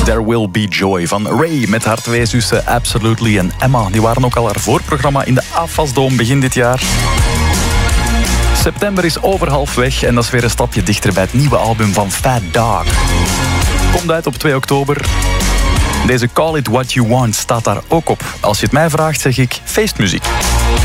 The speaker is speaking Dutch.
There Will Be Joy van Ray met haar twee zussen Absolutely en Emma. Die waren ook al haar voorprogramma in de AFAS-dome begin dit jaar. September is over halfweg en dat is weer een stapje dichter bij het nieuwe album van Fat Dog. Komt uit op 2 oktober. Deze Call It What You Want staat daar ook op. Als je het mij vraagt, zeg ik feestmuziek.